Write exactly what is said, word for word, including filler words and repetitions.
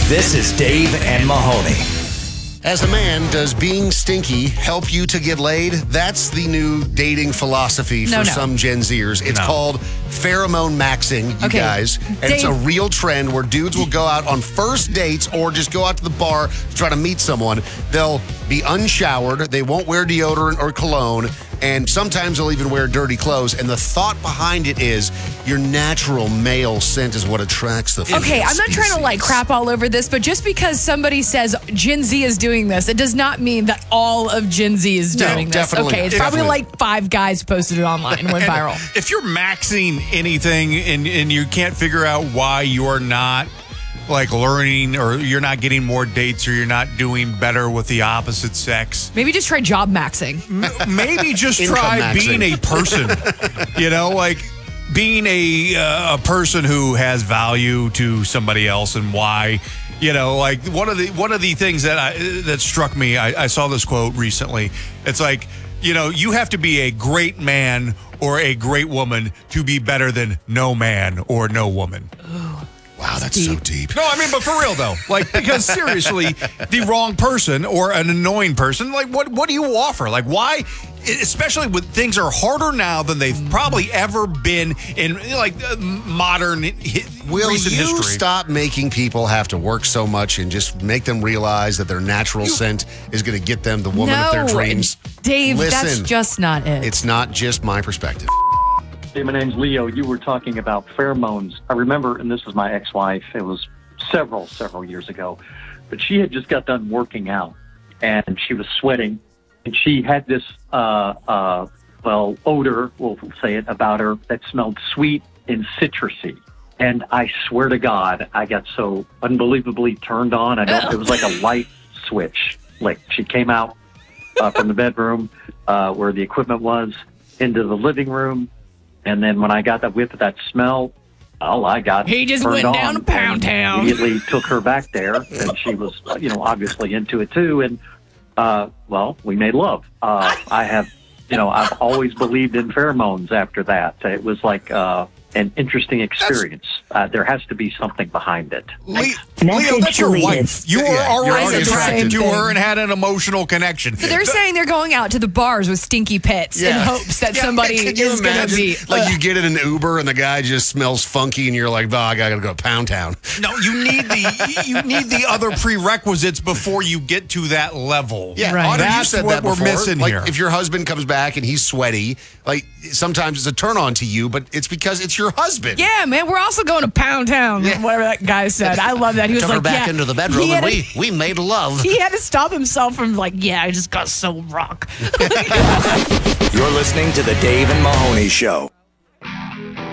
This is Dave and Mahoney. As a man, does being stinky help you to get laid? That's the new dating philosophy for No, no. some Gen Zers. It's No. called pheromone maxing, you Okay, guys. And it's a Dave- real trend where dudes will go out on first dates or just go out to the bar to try to meet someone. They'll be unshowered. They won't wear deodorant or cologne. And sometimes they'll even wear dirty clothes. And the thought behind it is your natural male scent is what attracts the female Okay, I'm not trying to like species. crap all over this, but just because somebody says Gen Z is doing this, it does not mean that all of Gen Z is No, doing this. definitely Okay, it's not. probably Definitely. like five guys posted it online and went And viral. If you're maxing anything and, and you can't figure out why you're not like learning or you're not getting more dates or you're not doing better with the opposite sex, Maybe just try job maxing. m- maybe just Income try maxing. being a person, you know, like being a uh, a person who has value to somebody else and why. You know, like one of the one of the things that I that struck me, I, I saw this quote recently. It's like, you know, you have to be a great man or a great woman to be better than no man or no woman. Wow, that's so deep. No, I mean, but for real though, like because seriously, the wrong person or an annoying person, like what what do you offer? Like why? Especially when things are harder now than they've probably ever been in like uh, modern hi- Will recent you history. stop making people have to work so much and just make them realize that their natural scent is going to get them the woman of their No, dreams? Dave, that's Listen, just not it. it's not just my perspective. Hey, my name's Leo. You were talking about pheromones. I remember, and this is my ex-wife, it was several, several years ago, but she had just got done working out and she was sweating and she had this, uh, uh, well, odor, we'll say it, about her that smelled sweet and citrusy. And I swear to God, I got so unbelievably turned on. I don't, it was like a light switch. Like she came out uh, from the bedroom uh, where the equipment was into the living room. And then when I got that whiff of that smell, well, I got He just turned went down on to Pound and Town. Immediately took her back there, and she was, you know, obviously into it too. And uh, well, we made love. Uh, I have, you know, I've always believed in pheromones. After that, it was like uh, an interesting experience. Uh, there has to be something behind it. Le- Leo, that's your wife. You were Yeah, you're already already attracted attracted. to her and had an emotional connection. So they're saying they're going out to the bars with stinky pits in Yeah. hopes that Yeah, somebody can you is going to imagine, be. like Ugh. you get in an Uber and the guy just smells funky and you're like, oh, I got to go to Pound Town. No, you need the you need the other prerequisites before you get to that level. Yeah, Right. Audrey, you That's said what that we're before. missing like, here. If your husband comes back and he's sweaty, like sometimes it's a turn on to you, but it's because it's your husband. Yeah, man, we're also going to Pound Town, Yeah. whatever that guy said. I love that. He was Took like, her back yeah. into the bedroom He and had we, to- we made love. He had to stop himself from like, yeah, I just got so rock. You're listening to the Dave and Mahoney Show.